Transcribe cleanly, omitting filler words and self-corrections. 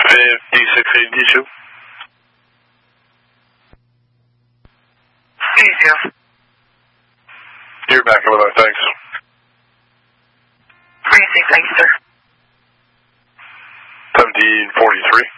5682. Easy. You're back over there, thanks. 46, thank you, sir. 1743.